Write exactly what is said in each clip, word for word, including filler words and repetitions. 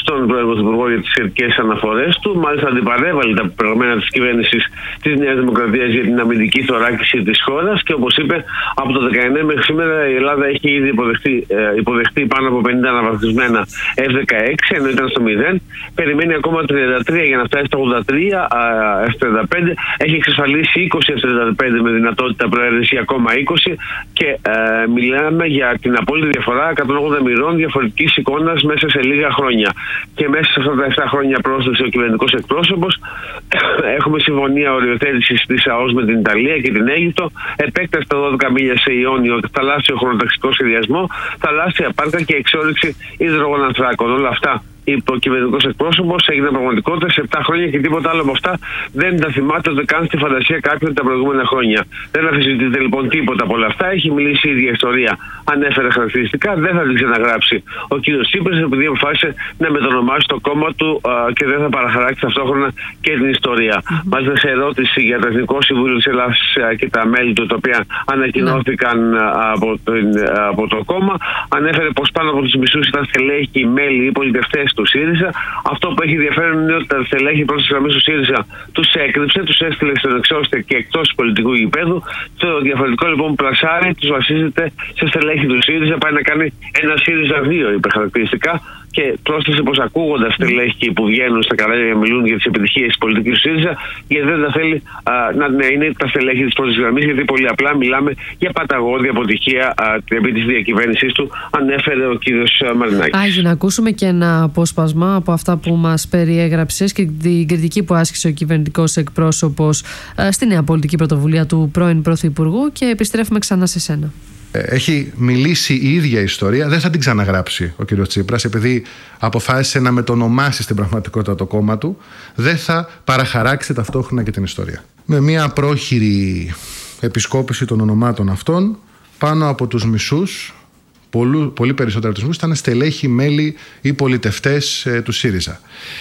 στον πρώην Πρωθυπουργό για τις σχετικές αναφορές του. Μάλιστα, αντιπαρέβαλε τα πεπραγμένα της κυβέρνησης της Νέας Δημοκρατίας για την αμυντική θωράκιση της χώρας και, όπως είπε, από το δεκαεννέα μέχρι σήμερα η Ελλάδα έχει ήδη υποδεχτεί, ε, υποδεχτεί πάνω από πενήντα αναβαθμισμένα εφ δεκαέξι, ενώ ήταν στο μηδέν. Περιμένει ακόμα τριάντα τρία για να φτάσει στα ογδόντα τρία εφ τριάντα πέντε. Έχει εξασφαλίσει είκοσι εφ τριάντα πέντε με δυνατότητα προαίρεση ακόμα είκοσι και ε, μιλάμε για την απόλυτη διαφορά εκατόν ογδόντα μοιρών διαφορετικής εικόνας μέσα σε λίγα χρόνια. Και μέσα σε αυτά τα επτά χρόνια πρόσθεσε ο κυβερνητικός εκπρόσωπος. Έχουμε συμφωνία οριοθέτησης της ΑΟΣ με την Ιταλία και την Αίγυπτο, επέκταση στα δώδεκα μίλια σε Ιόνιο, θαλάσσιο χρονοταξικό σχεδιασμό, θαλάσσια πάρκα και εξόρυξη υδρογονανθράκων. Όλα αυτά, είπε ο κυβερνητικός εκπρόσωπος, έγιναν πραγματικότητα σε επτά χρόνια και τίποτα άλλο από αυτά δεν τα θυμάται ούτε καν στη φαντασία κάποιων τα προηγούμενα χρόνια. Δεν αφισβητείται λοιπόν τίποτα από όλα αυτά. Έχει μιλήσει η ίδια ιστορία. Ανέφερε χαρακτηριστικά, δεν θα την ξαναγράψει ο κ. Τσίπρας, επειδή αποφάσισε να μετονομάσει το κόμμα του α, και δεν θα παραχαράξει ταυτόχρονα και την ιστορία. Mm-hmm. Μάλιστα, σε ερώτηση για το Εθνικό Συμβούλιο της Ελλάδας και τα μέλη του, τα οποία ανακοινώθηκαν mm-hmm. από, το, από το κόμμα, ανέφερε πως πάνω από τους μισούς ήταν στελέχοι, μέλη ή πολιτευτές του ΣΥΡΙΖΑ. Αυτό που έχει ενδιαφέρον είναι ότι τα στελέχη πρώτης γραμμής του ΣΥΡΙΖΑ τους έκρυψε, τους έστειλε στον εξώστε και εκτός πολιτικού γηπέδου. Το διαφορετικό λοιπόν που πλασάρει τους βασίζεται σε στελέχη του ΣΥΡΙΖΑ. Πάει να κάνει ένα ΣΥΡΙΖΑ δύο, είπε χαρακτηριστικά, και πρόσθεσε πως ακούγοντας στελέχη που βγαίνουν στα κανάλια και μιλούν για τις επιτυχίες της πολιτικής του ΣΥΡΙΖΑ, γιατί δεν τα θέλει α, να ναι, είναι τα στελέχη της πρώτης γραμμής, γιατί πολύ απλά μιλάμε για παταγώδη αποτυχία α, επί της διακυβέρνησής του, ανέφερε ο κύριος Μαρινάκης. Άγι, να ακούσουμε και ένα απόσπασμα από αυτά που μας περιέγραψες και την κριτική που άσκησε ο κυβερνητικός εκπρόσωπος α, στη νέα πολιτική πρωτοβουλία του πρώην Πρωθυπουργού, και επιστρέφουμε ξανά σε σένα. Έχει μιλήσει η ίδια ιστορία, δεν θα την ξαναγράψει ο κ. Τσίπρας, επειδή αποφάσισε να μετονομάσει στην πραγματικότητα το κόμμα του, δεν θα παραχαράξει ταυτόχρονα και την ιστορία. Με μια πρόχειρη επισκόπηση των ονομάτων αυτών, πάνω από τους μισούς, πολύ, πολύ περισσότερο από τους μισούς, ήταν στελέχοι, μέλη ή πολιτευτές ε, του ΣΥΡΙΖΑ.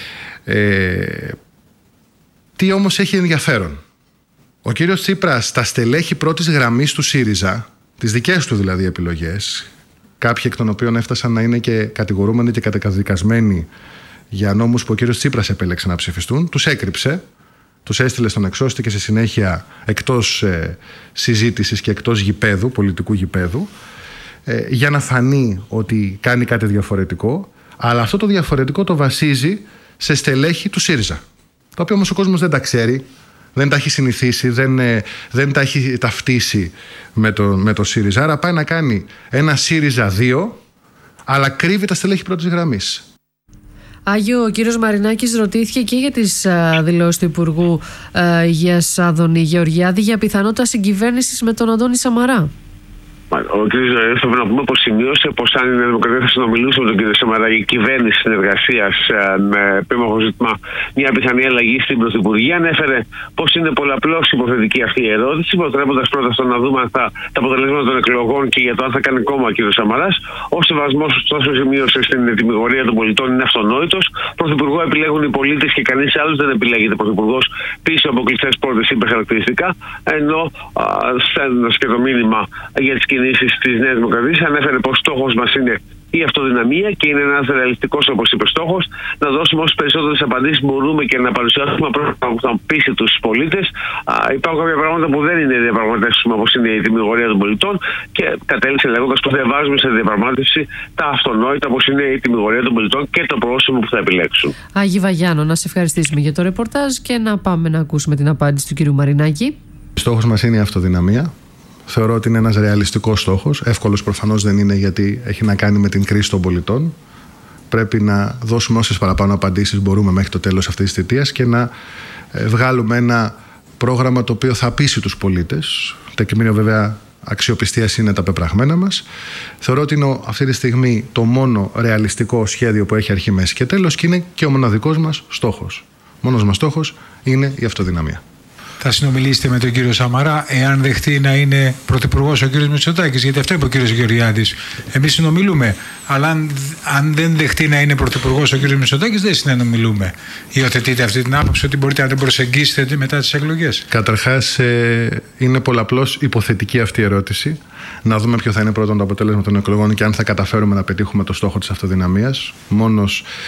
Ε, τι όμως έχει ενδιαφέρον? Ο κ. Τσίπρας στα στελέχη πρώτης γραμμής του ΣΥΡΙΖΑ, τις δικές του δηλαδή επιλογές, κάποιοι εκ των οποίων έφτασαν να είναι και κατηγορούμενοι και καταδικασμένοι για νόμους που ο κύριος Τσίπρας επέλεξε να ψηφιστούν, τους έκρυψε, τους έστειλε στον εξώστη και στη συνέχεια εκτός ε, συζήτησης και εκτός γηπέδου, πολιτικού γηπέδου, ε, για να φανεί ότι κάνει κάτι διαφορετικό, αλλά αυτό το διαφορετικό το βασίζει σε στελέχη του ΣΥΡΙΖΑ, τα οποία όμως ο κόσμος δεν τα ξέρει, δεν τα έχει συνηθίσει, δεν, δεν τα έχει ταυτίσει με το, με το ΣΥΡΙΖΑ. Άρα πάει να κάνει ένα ΣΥΡΙΖΑ δύο, αλλά κρύβει τα στελέχη πρώτης γραμμής. Άγιο, ο κύριος Μαρινάκης ρωτήθηκε και για τις δηλώσεις του Υπουργού α, Υγείας Άδωνη Γεωργιάδη για πιθανότητα συγκυβέρνησης με τον Αντώνη Σαμαρά. Ο κ. Ζωηρής, πρέπει να πούμε πως σημείωσε πως αν η Νέα Δημοκρατία θα συνομιλούσε με τον κ. Σαμαρά για κυβέρνηση συνεργασίας με επίμαχο ζήτημα μια πιθανή αλλαγή στην Πρωθυπουργία, ανέφερε πως είναι πολλαπλώς υποθετική αυτή η ερώτηση, προτρέποντας πρώτα στο να δούμε αν θα, τα αποτελέσματα των εκλογών και για το αν θα κάνει κόμμα ο κ. Σαμαράς. Ο σεβασμός, ωστόσο, σημείωσε στην τιμιγορία των πολιτών είναι αυτονόητος. Πρωθυπουργό επιλέγουν οι πολίτες και κανείς άλλος δεν επιλέγεται πρωθυπουργός πίσω από κλειστές πόρτες, είπε χαρακτηριστικά. Ενώ στέλνοντας και το μήνυμα για τις κινήσεις της Νέας Δημοκρατίας, ανέφερε πως στόχος μας είναι η αυτοδυναμία και είναι ένας ρεαλιστικός, όπως είπε, στόχος, να δώσουμε όσες περισσότερες απαντήσεις μπορούμε και να παρουσιάσουμε πρόγραμμα που θα πείσει τους πολίτες. Α, υπάρχουν κάποια πράγματα που δεν είναι διαπραγματεύσιμα, όπως είναι η τιμιγορία των πολιτών, και κατέληξε λέγοντας πως δεν βάζουμε σε διαπραγμάτευση τα αυτονόητα, όπως είναι η τιμιγορία των πολιτών και το πρόσωπο που θα επιλέξουν. Άγι Βαγιάνο, να σε ευχαριστήσουμε για το ρεπορτάζ και να πάμε να ακούσουμε την απάντηση του κ. Μαρινάκη. Στόχος μας είναι η αυτοδυναμία. Θεωρώ ότι είναι ένας ρεαλιστικός στόχος. Εύκολος προφανώς δεν είναι, γιατί έχει να κάνει με την κρίση των πολιτών. Πρέπει να δώσουμε όσες παραπάνω απαντήσεις μπορούμε μέχρι το τέλος αυτής της θητείας και να βγάλουμε ένα πρόγραμμα το οποίο θα πείσει τους πολίτες. Τεκμήριο βέβαια αξιοπιστίας είναι τα πεπραγμένα μας. Θεωρώ ότι είναι αυτή τη στιγμή το μόνο ρεαλιστικό σχέδιο που έχει αρχή, μέση και τέλος, και είναι και ο μοναδικός μας στόχος. Μόνος μας στόχος είναι η αυτοδυναμία. Θα συνομιλήσετε με τον κύριο Σαμαρά εάν δεχτεί να είναι πρωθυπουργός ο κύριος Μητσοτάκης? Γιατί αυτό είπε ο κύριος Γεωργιάδης. Εμείς συνομιλούμε, αλλά αν, αν δεν δεχτεί να είναι πρωθυπουργός ο κύριος Μητσοτάκης, δεν συνομιλούμε. Υιοθετείτε αυτή την άποψη ότι μπορείτε να την προσεγγίσετε μετά τις εκλογές? Καταρχάς, ε, είναι πολλαπλώς υποθετική αυτή η ερώτηση. Να δούμε ποιο θα είναι πρώτον το αποτέλεσμα των εκλογών και αν θα καταφέρουμε να πετύχουμε το στόχο της αυτοδυναμίας. Μόνος